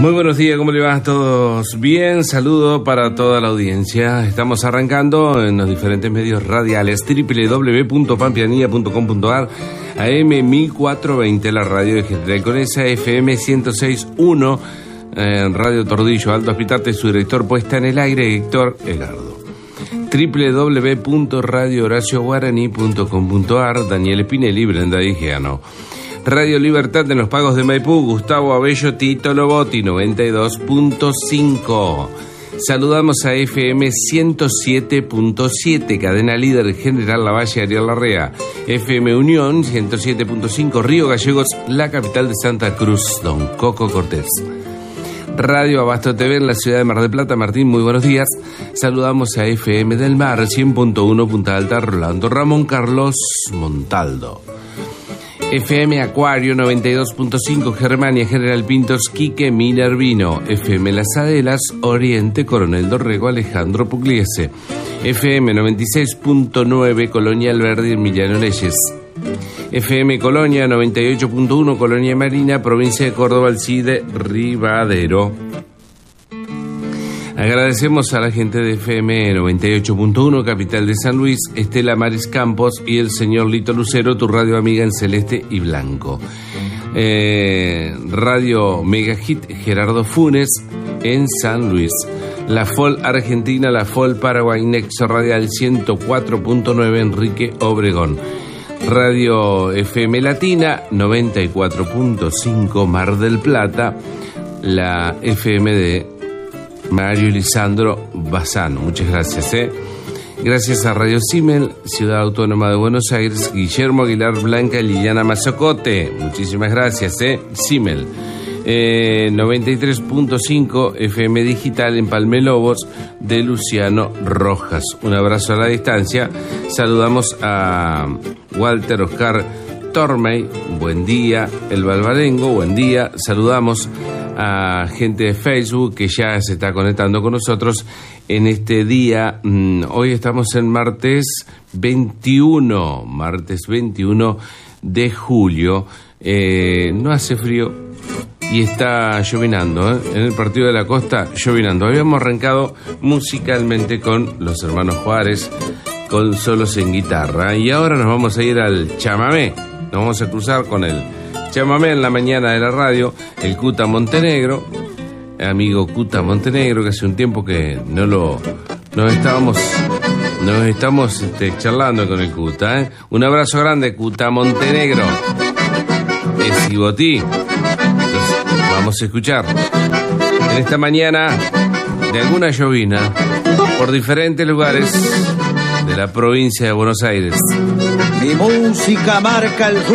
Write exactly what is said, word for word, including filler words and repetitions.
Muy buenos días, ¿cómo le va a todos? Bien, saludo para toda la audiencia. Estamos arrancando en los diferentes medios radiales, doble u doble u doble u punto pampeanía punto com punto a r, A M mil cuatrocientos veinte, la radio de General Conesa, F M ciento seis punto uno, eh, Radio Tordillo, Alto Hospitarte, su director puesta en el aire, Héctor Egardo. doble u doble u doble u punto radio horacio guaraní punto com punto a r, Daniel Spinelli, Brenda Digiano. Radio Libertad en los Pagos de Maipú, Gustavo Abello, Tito Lobotti, noventa y dos punto cinco. Saludamos a F M ciento siete punto siete, cadena líder General Lavalle, Ariel Larrea. F M Unión ciento siete punto cinco, Río Gallegos, la capital de Santa Cruz, Don Coco Cortés. Radio Abasto T V en la ciudad de Mar del Plata, Martín, muy buenos días. Saludamos a F M del Mar, cien punto uno, Punta Alta, Rolando Ramón Carlos Montaldo. F M Acuario noventa y dos punto cinco, Germania, General Pintos, Quique Minervino. F M Las Adelas, Oriente, Coronel Dorrego, Alejandro Pugliese. F M noventa y seis punto nueve, Colonia Alberdi, Emiliano Leyes. F M Colonia noventa y ocho punto uno, Colonia Marina, provincia de Córdoba, Alcide Rivadero. Agradecemos a la gente de F M noventa y ocho punto uno, capital de San Luis, Estela Maris Campos y el señor Lito Lucero, tu radio amiga en celeste y blanco. Eh, radio Mega Hit Gerardo Funes en San Luis. La F O L Argentina, la F O L Paraguay, Nexo Radial ciento cuatro punto nueve, Enrique Obregón. Radio F M Latina noventa y cuatro punto cinco, Mar del Plata, la F M de Mario Lisandro Bazano. Muchas gracias, ¿eh? Gracias a Radio Simel, Ciudad Autónoma de Buenos Aires, Guillermo Aguilar Blanca y Liliana Mazocote. Muchísimas gracias, ¿eh? Simel. Eh, noventa y tres punto cinco F M Digital en Palmelobos de Luciano Rojas. Un abrazo a la distancia. Saludamos a Walter Oscar Tormey, buen día. El Balbarengo, buen día. Saludamos a gente de Facebook que ya se está conectando con nosotros en este día. Hoy estamos en martes veintiuno, martes veintiuno de julio. Eh, no hace frío y está llovinando, ¿eh? En el partido de la costa, llovinando. Habíamos arrancado musicalmente con los hermanos Juárez, con solos en guitarra, y ahora nos vamos a ir al chamamé. Nos vamos a cruzar con el chamamé en la mañana de la radio, el Cuta Montenegro, amigo Cuta Montenegro, que hace un tiempo que no lo nos estábamos nos estamos este, charlando con el Cuta, ¿eh? Un abrazo grande, Cuta Montenegro. Es Ibotí. Entonces, vamos a escuchar en esta mañana de alguna llovina por diferentes lugares de la provincia de Buenos Aires. Mi música marca el